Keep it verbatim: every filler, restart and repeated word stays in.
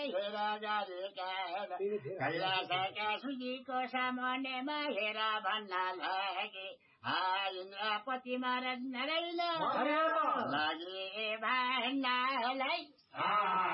हेर गरेका कैलाशका सुजीको सामान्यमा हेर भन्न लागे इन्द्रपति महाराज नारायण लागे भन्नलाई